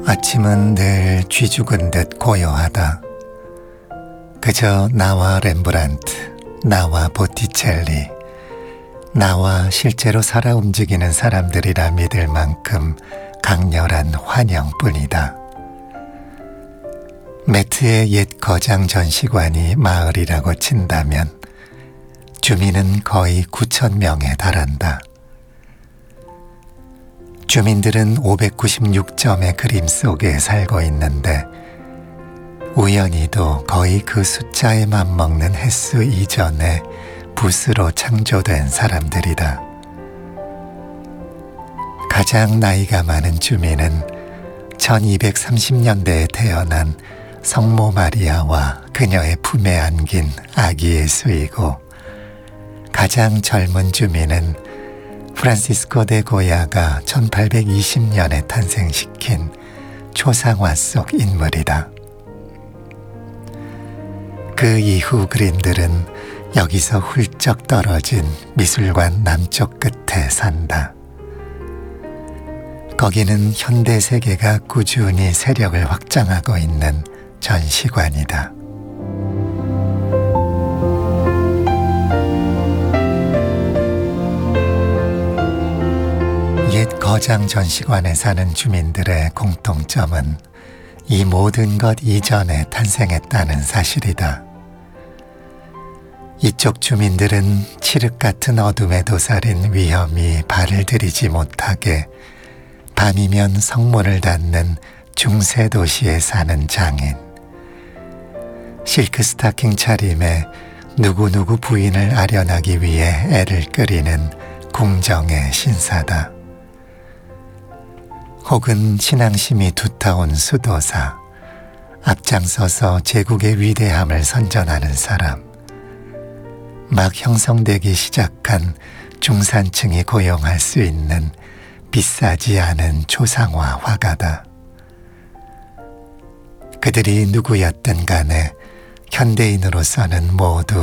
아침은 늘 쥐 죽은 듯 고요하다. 그저 나와 렘브란트, 나와 보티첼리, 나와 실제로 살아 움직이는 사람들이라 믿을 만큼 강렬한 환영뿐이다. 매트의 옛 거장 전시관이 마을이라고 친다면 주민은 거의 9,000명에 달한다. 주민들은 596점의 그림 속에 살고 있는데 우연히도 거의 그 숫자에 맞먹는 횟수 이전에 붓으로 창조된 사람들이다. 가장 나이가 많은 주민은 1230년대에 태어난 성모 마리아와 그녀의 품에 안긴 아기 예수이고, 가장 젊은 주민은 프란시스코 데 고야가 1820년에 탄생시킨 초상화 속 인물이다. 그 이후 그림들은 여기서 훌쩍 떨어진 미술관 남쪽 끝에 산다. 거기는 현대 세계가 꾸준히 세력을 확장하고 있는 전시관이다. 옛 거장 전시관에 사는 주민들의 공통점은 이 모든 것 이전에 탄생했다는 사실이다. 이쪽 주민들은 칠흑 같은 어둠에 도사린 위험이 발을 들이지 못하게 밤이면 성문을 닫는 중세 도시에 사는 장인, 실크 스타킹 차림에 누구누구 부인을 아련하기 위해 애를 끓이는 궁정의 신사다. 혹은 신앙심이 두터운 수도사, 앞장서서 제국의 위대함을 선전하는 사람, 막 형성되기 시작한 중산층이 고용할 수 있는 비싸지 않은 초상화 화가다. 그들이 누구였든 간에 현대인으로서는 모두